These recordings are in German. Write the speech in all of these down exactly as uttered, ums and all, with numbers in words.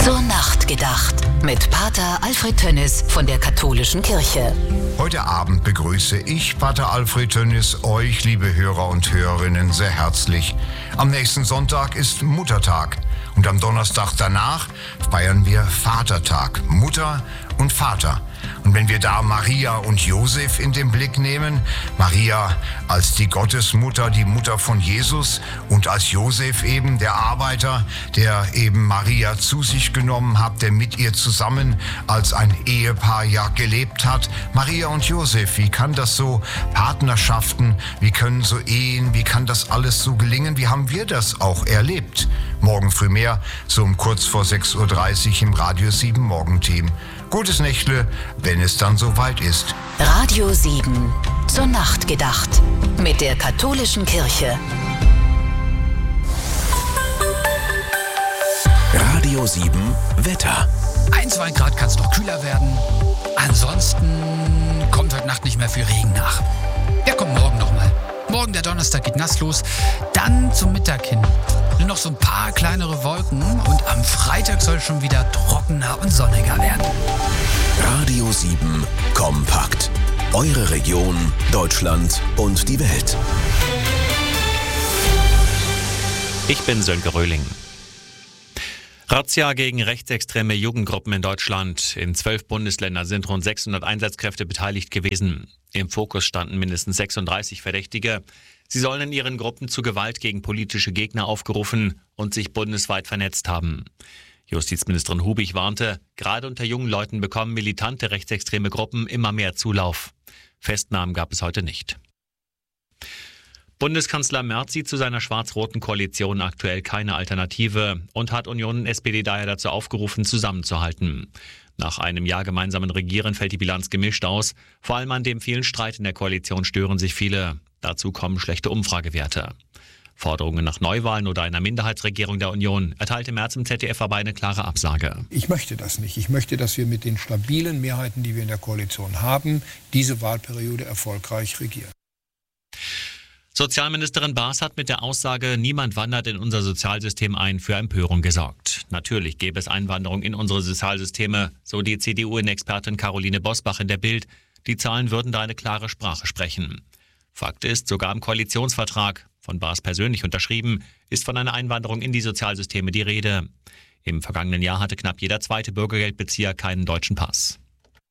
Zur Nacht gedacht. Mit Pater Alfred Tönnis von der Katholischen Kirche. Heute Abend begrüße ich, Pater Alfred Tönnis, euch, liebe Hörer und Hörerinnen, sehr herzlich. Am nächsten Sonntag ist Muttertag und am Donnerstag danach feiern wir Vatertag, Mutter und Vater. Und wenn wir da Maria und Josef in den Blick nehmen, Maria als die Gottesmutter, die Mutter von Jesus, und als Josef eben der Arbeiter, der eben Maria zu sich genommen hat, der mit ihr zusammen als ein Ehepaar ja gelebt hat. Maria und Josef, wie kann das so, Partnerschaften, wie können so Ehen, wie kann das alles so gelingen? Wie haben wir das auch erlebt? Morgen früh mehr, so um kurz vor sechs Uhr dreißig im Radio sieben Morgenteam. Gutes Nächtle, wenn es dann soweit ist. Radio sieben. Zur Nacht gedacht. Mit der Katholischen Kirche. Radio sieben Wetter. Ein, zwei Grad kann es noch kühler werden. Ansonsten kommt heute Nacht nicht mehr viel Regen nach. Der kommt morgen nochmal. Morgen, der Donnerstag, geht nass los. Dann zum Mittag hin nur noch so ein paar kleinere Wolken. Und am Freitag soll es schon wieder trockener und sonniger werden. Radio sieben kompakt. Eure Region, Deutschland und die Welt. Ich bin Sönke Röhling. Razzia gegen rechtsextreme Jugendgruppen in Deutschland. In zwölf Bundesländern sind rund sechshundert Einsatzkräfte beteiligt gewesen. Im Fokus standen mindestens sechsunddreißig Verdächtige. Sie sollen in ihren Gruppen zu Gewalt gegen politische Gegner aufgerufen und sich bundesweit vernetzt haben. Justizministerin Hubig warnte, gerade unter jungen Leuten bekommen militante rechtsextreme Gruppen immer mehr Zulauf. Festnahmen gab es heute nicht. Bundeskanzler Merz sieht zu seiner schwarz-roten Koalition aktuell keine Alternative und hat Union und S P D daher dazu aufgerufen, zusammenzuhalten. Nach einem Jahr gemeinsamen Regieren fällt die Bilanz gemischt aus. Vor allem an dem vielen Streit in der Koalition stören sich viele. Dazu kommen schlechte Umfragewerte. Forderungen nach Neuwahlen oder einer Minderheitsregierung der Union erteilte Merz im Z D F aber eine klare Absage. Ich möchte das nicht. Ich möchte, dass wir mit den stabilen Mehrheiten, die wir in der Koalition haben, diese Wahlperiode erfolgreich regieren. Sozialministerin Baas hat mit der Aussage, niemand wandert in unser Sozialsystem ein, für Empörung gesorgt. Natürlich gäbe es Einwanderung in unsere Sozialsysteme, so die C D U-Expertin Caroline Bosbach in der Bild. Die Zahlen würden da eine klare Sprache sprechen. Fakt ist, sogar im Koalitionsvertrag, von Baas persönlich unterschrieben, ist von einer Einwanderung in die Sozialsysteme die Rede. Im vergangenen Jahr hatte knapp jeder zweite Bürgergeldbezieher keinen deutschen Pass.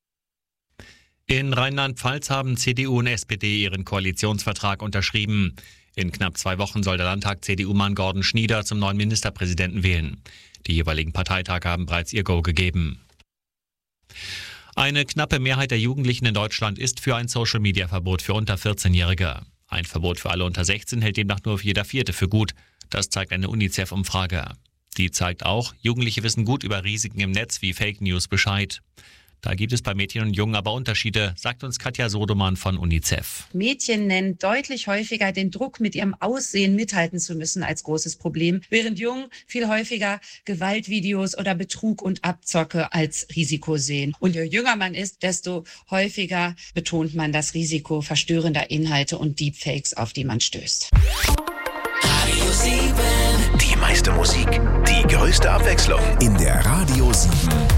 In Rheinland-Pfalz haben C D U und S P D ihren Koalitionsvertrag unterschrieben. In knapp zwei Wochen soll der Landtag C D U-Mann Gordon Schnieder zum neuen Ministerpräsidenten wählen. Die jeweiligen Parteitage haben bereits ihr Go gegeben. Eine knappe Mehrheit der Jugendlichen in Deutschland ist für ein Social-Media-Verbot für unter vierzehnjährige. Ein Verbot für alle unter sechzehn hält demnach nur jeder Vierte für gut. Das zeigt eine UNICEF-Umfrage. Die zeigt auch, Jugendliche wissen gut über Risiken im Netz wie Fake News Bescheid. Da gibt es bei Mädchen und Jungen aber Unterschiede, sagt uns Katja Sodemann von UNICEF. Mädchen nennen deutlich häufiger den Druck, mit ihrem Aussehen mithalten zu müssen, als großes Problem, während Jungen viel häufiger Gewaltvideos oder Betrug und Abzocke als Risiko sehen. Und je jünger man ist, desto häufiger betont man das Risiko verstörender Inhalte und Deepfakes, auf die man stößt. Radio sieben. Die meiste Musik, die größte Abwechslung in der Radio sieben